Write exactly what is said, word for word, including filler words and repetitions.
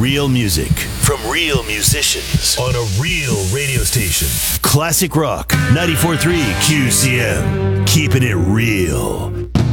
Real music from real musicians on a real radio station. Classic Rock ninety-four point three Q C M. Keeping it real.